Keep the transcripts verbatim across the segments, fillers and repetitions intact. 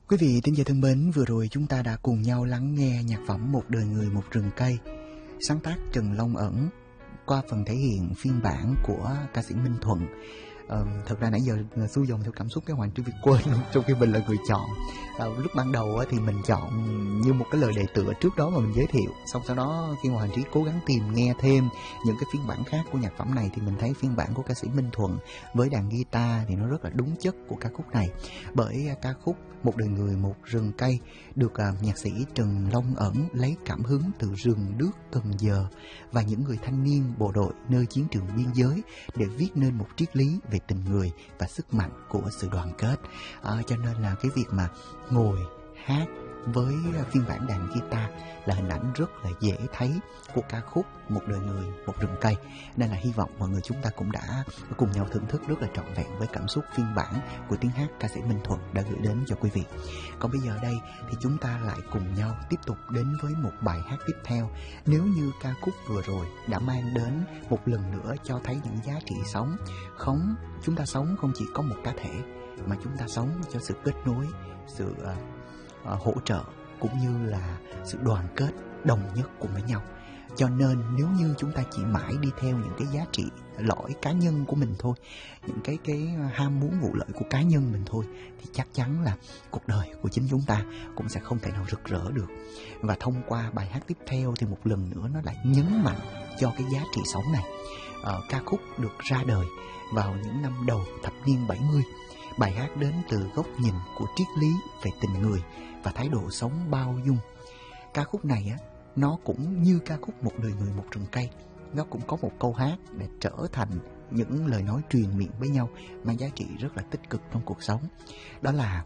Quý vị thính giả thân mến, vừa rồi chúng ta đã cùng nhau lắng nghe nhạc phẩm Một đời người một rừng cây, sáng tác Trần Long Ẩn qua phần thể hiện phiên bản của ca sĩ Minh Thuận. Ờ, thật ra nãy giờ xuôi dòng theo cảm xúc cái Hoàng Trí Việt quên luôn, trong khi mình là người chọn. Ờ, lúc ban đầu thì mình chọn như một cái lời đề tựa trước đó mà mình giới thiệu, xong sau đó khi mà Hoàng Trí cố gắng tìm nghe thêm những cái phiên bản khác của nhạc phẩm này thì mình thấy phiên bản của ca sĩ Minh Thuận với đàn guitar thì nó rất là đúng chất của ca khúc này. Bởi ca khúc Một đời người một rừng cây được uh, nhạc sĩ Trần Long Ẩn lấy cảm hứng từ rừng đước Cần Giờ và những người thanh niên bộ đội nơi chiến trường biên giới để viết nên một triết lý về tình người và sức mạnh của sự đoàn kết. À, cho nên là cái việc mà ngồi hát với phiên bản đàn guitar là hình ảnh rất là dễ thấy của ca khúc Một đời người một rừng cây. Nên là hy vọng mọi người chúng ta cũng đã cùng nhau thưởng thức rất là trọn vẹn với cảm xúc phiên bản của tiếng hát ca sĩ Minh Thuận đã gửi đến cho quý vị. Còn bây giờ đây thì chúng ta lại cùng nhau tiếp tục đến với một bài hát tiếp theo. Nếu như ca khúc vừa rồi đã mang đến một lần nữa cho thấy những giá trị sống, không, chúng ta sống không chỉ có một cá thể mà chúng ta sống cho sự kết nối, sự uh, uh, hỗ trợ cũng như là sự đoàn kết đồng nhất cùng với nhau. Cho nên nếu như chúng ta chỉ mãi đi theo những cái giá trị lõi cá nhân của mình thôi, những cái cái ham muốn vụ lợi của cá nhân mình thôi, thì chắc chắn là cuộc đời của chính chúng ta cũng sẽ không thể nào rực rỡ được. Và thông qua bài hát tiếp theo thì một lần nữa nó lại nhấn mạnh cho cái giá trị sống này. Ờ, ca khúc được ra đời vào những năm đầu thập niên bảy mươi. Bài hát đến từ góc nhìn của triết lý về tình người và thái độ sống bao dung. Ca khúc này á, nó cũng như ca khúc Một đời người một rừng cây, nó cũng có một câu hát để trở thành những lời nói truyền miệng với nhau mang giá trị rất là tích cực trong cuộc sống. Đó là: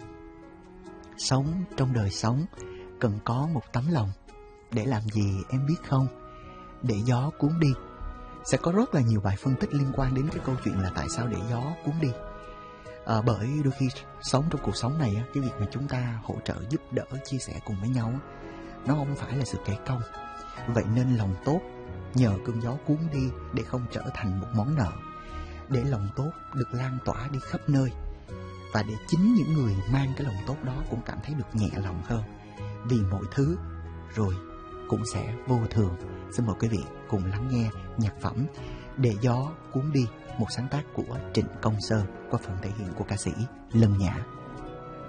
sống trong đời sống cần có một tấm lòng, để làm gì em biết không, để gió cuốn đi. Sẽ có rất là nhiều bài phân tích liên quan đến cái câu chuyện là tại sao để gió cuốn đi. À, bởi đôi khi sống trong cuộc sống này, cái việc mà chúng ta hỗ trợ, giúp đỡ, chia sẻ cùng với nhau, nó không phải là sự kể công. Vậy nên lòng tốt nhờ cơn gió cuốn đi để không trở thành một món nợ, để lòng tốt được lan tỏa đi khắp nơi, và để chính những người mang cái lòng tốt đó cũng cảm thấy được nhẹ lòng hơn, vì mọi thứ rồi cũng sẽ vô thường. Xin mời quý vị cùng lắng nghe nhạc phẩm Để gió cuốn đi, một sáng tác của Trịnh Công Sơn qua phần thể hiện của ca sĩ Lân Nhã.